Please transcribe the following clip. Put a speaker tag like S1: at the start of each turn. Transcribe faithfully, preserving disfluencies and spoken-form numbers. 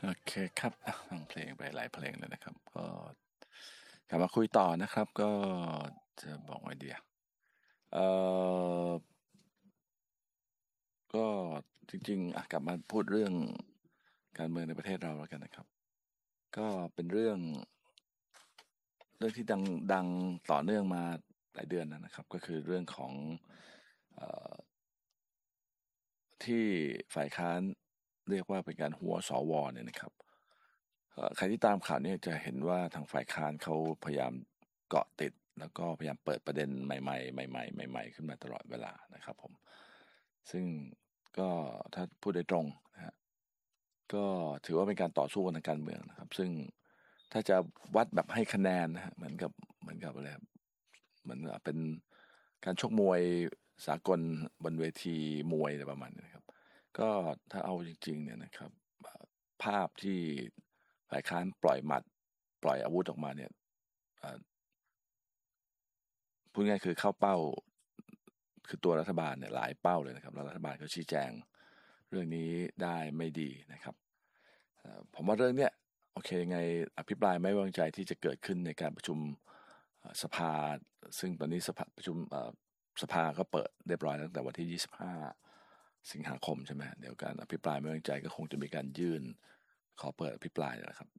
S1: โอเคครับอ่ะฟังเพลงไปหลายเพลงเลยนะครับก็กลับมาคุยต่อนะครับก็จะบอกไงดีอ่ะเอ่อก็จริงๆอ่ะกลับมาพูดเรื่องการเมืองในประเทศเราแล้วกันนะครับก็เป็นเรื่องเรื่องที่ดังดังต่อเนื่องมาหลายเดือนนะครับก็คือเรื่องของเอ่อที่ฝ่ายค้านเรียกว่าเป็นการหัวสวเนี่ยนะครับ เอ่อใครที่ตามข่าวเนี่ยจะเห็นว่าทางฝ่ายค้านเขาพยายามเกาะติดแล้วก็พยายามเปิดประเด็นใหม่ๆใหม่ๆใหม่ๆขึ้นมาตลอดเวลานะครับผมซึ่งก็ถ้าพูดโดยตรงนะฮะก็ถือว่าเป็นการต่อสู้กันทางการเมืองนะครับซึ่งถ้าจะวัดแบบให้คะแนนนะฮะเหมือนกับเหมือนกับอะไรครับเหมือนกับเป็นการชกมวยสากลบนเวทีมวยอะไรประมาณนี้นะครับก็ถ้าเอาจริงๆเนี่ยนะครับ ภาพที่ฝ่ายค้านปล่อยหมัดปล่อยอาวุธออกมาเนี่ยเอ่อพูดง่ายๆคือเข้าเป้าคือตัวรัฐบาลเนี่ยหลายเป้าเลยนะครับแล้วรัฐบาลก็ชี้แจงเรื่องนี้ได้ไม่ดีนะครับเอ่อผมว่าเรื่องเนี้ยโอเคยังไงอภิปรายไม่ไว้วางใจที่จะเกิดขึ้นในการประชุมเอ่อสภาซึ่งตอนนี้สภาประชุมเอ่อสภาก็เปิดเรียบร้อยตั้งแต่วันที่ยี่สิบห้าสิงหาคมใช่ไหมเดี๋ยวการอภิปรายไม่ไว้วางใจก็คงจะมีการยื่นขอเปิดอภิปรายนะครับ